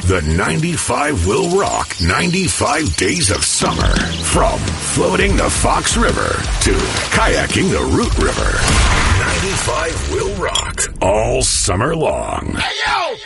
The 95 will rock 95 days of summer. From floating the Fox River to kayaking the Root River. 95 will rock all summer long. Hey, yo!